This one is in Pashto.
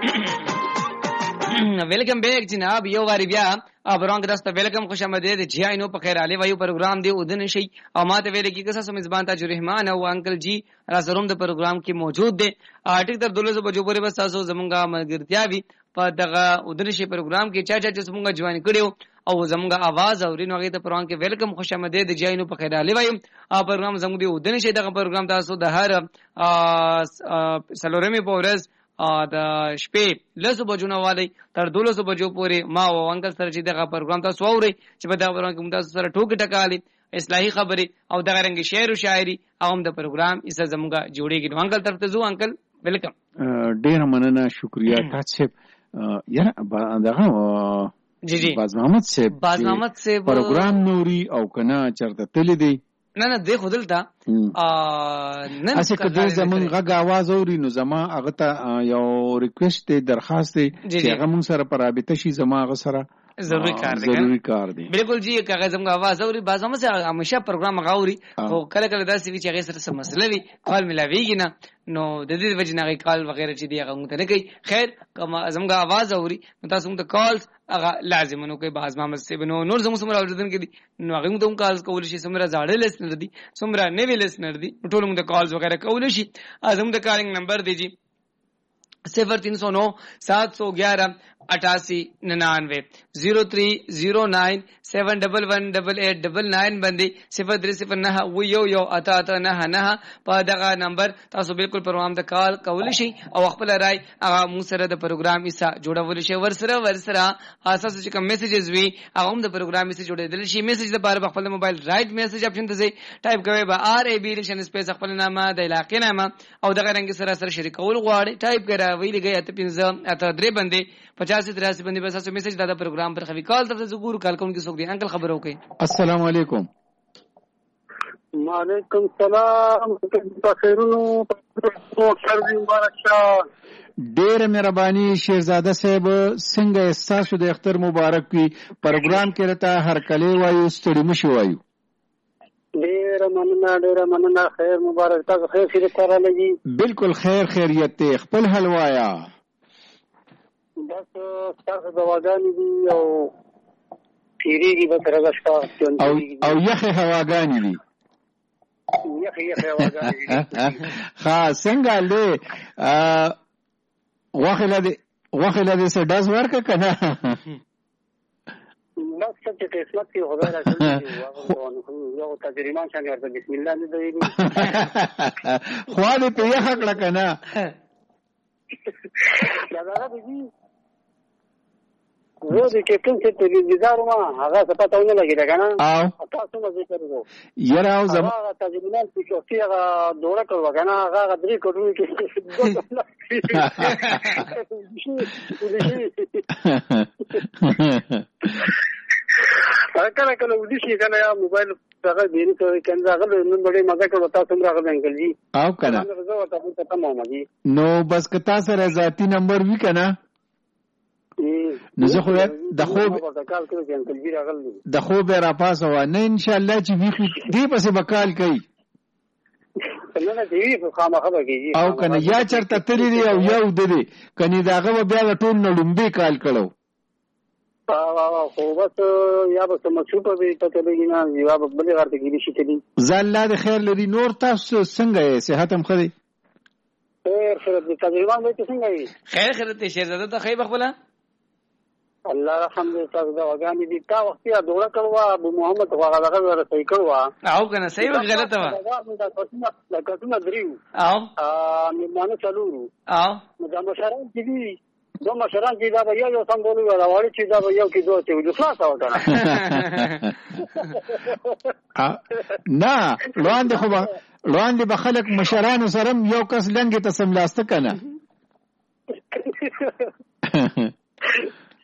ویلکم بیک جناب یو واری بیا پروګرام کې تاسو ته ویلکم خوش آمدید جی آینو په خیر علي وایو پروګرام دی ودن شي او ماته ویل کې کسه میزبان تاج الرحمن او انکل جی را سروم د پروګرام کې موجود دي ټیک تر 12 بجو پورې بس تاسو زمونږه ملګرتیا وي په دغه ودن شي پروګرام کې چا چې زمونږه جوان کړیو او زمونږه आवाज اورینو هغه ته پروګرام کې ویلکم خوش آمدید جی آینو په خیر علي وایو پروګرام زموږ دی ودن شي دغه پروګرام تاسو د هر سلورمي پورز د شپې لسو بجو نه والی تر 12 بجو پورې ما او انکل سره چې دغه پروګرام تاسو اورئ چې په دغه پروګرام کې تاسو سره ټوکې ټکالي اصلاحي خبرې او دغه رنګ شعر او شاعري او هم د پروګرام ایسه زموږه جوړیږي نو انکل طرف ته زو انکل ویلکم ډیر مننه شکریا تاسو یاره دغه جی باز محمد صاحب پروګرام نوري او کنه چرته تل دی نه دی خودل تا اسه کده زمون غږ आवाज اوري نو زما هغه ته یو ریکوست درخواست دی چې هغه مون سره پر رابطه شي زما هغه سره ضروري کار دی بالکل جی کاغذ زموږ आवाज اوري بازو مې همیشه پروګرام غاوري او کله کله داسې وی چې هغه سره سم مسله وي کال ملاويږي نه نو د دې وجه نه کال وغیرہ چې دی هغه مونږ ته نه کوي خیر کوم زموږ आवाज اوري نو تاسو موږ ته کالز هغه لازم نو کوي باز محمد صاحب نو نور زموږ سره اوریدل کړي نو هغه موږ ته کالز کول شي سمره زاړه لیسنر دي سمره نوی لیسنر دي ټول موږ ته کالز وغیرہ کول شي زموږ د کالینګ نمبر دی جی 0309 711 8899 0309 7118899 باندې 0309 و یو اتا اتا نه نه په دغه نمبر تاسو بالکل پروګرام ته کال کول شي او خپل رائے هغه مو سره د پروګرام ایسه جوړول شي ورسره اساس چې کوم میسجز وي هغه هم د پروګرام ایسه جوړېدل شي میسج د بار خپل موبایل رائټ میسج اپشن ته ټایپ کوي به ار ای بی لیشن سپیس خپل نامه د علاقې نامه او دغه رنګ سره شریکول غواړي ټایپ کړه ویل غي اته 15 اته درې باندې 50 83 باندې بس تاسو میسج دا پروګرام پر خوي کال تاسو زګور کال کوم کې څوک دی انکل خبرو کوي السلام علیکم وعلیکم السلام بخیرونو مبارک ډیر مهرباني شیرزاده صاحب څنګه احساسو د اختر مبارک وي پروګرام کې رته هر کله وایو ستړي مشي وایو ډیر مننه خیر مبارک تاسو خیر سره کار لګي بالکل خیریت خپل حلوایا بس تاسو د واګانی دي او پیریږي به تر راځه او یخه هواګانی دي یخه هواګانی ها څنګه له واخله دې څه داس ورک کنه بس چې قسمت کې خدای راځي یو تجربه څنګه ورته بسم الله دې دی خو دې په یخه کړه کنه دا دې زه د کېپټن څخه تلویزیون ما هغه څه پته ونه لګیږي کنه او تاسو مزه کوو یاره او زما هغه تجربه چې هغه دوړه کړو کنه هغه درې کډو کې کله ودی شي کنه یا موبایل هغه دیری کوي کنه هغه نن ډېر مزه کوي تاسو موږ هغه انکل جی او کنه زه تاسو ته مامدي نو بس کتا سره ذاتی نمبر وی کنه نو زه خو د خوب را پاسه و نه ان شاء الله چې وی دې پسې بکال کوي او کنه یا چرته تللی دی او یو دی کني داغه بیا ټول نړمبي کال کړو خو بس یا به مشروطه به ته لګینا یا به بل غرته کې شي کړي زله د خیر لري نور تاسو څنګه یې صحت هم خري خیر د تجربه به څنګه یې خیر ته شهزاده ته خیر بخبله الله الحمدلله تاسو دا وګانی دي تا وخت یا دوړه کړوا ابو محمد هغه دغه صحیح کړوا او کنه صحیح غلطه وا دا کتنه دریو او مېمانه چالو او دا مشران دي دو مشران چې دا به یو سمبول ولا وړي چې دا به یو کې دوه چې د خلاص او کنه نه لاندې به خلک مشران سره یو کس لنګ ته سملاسته کنه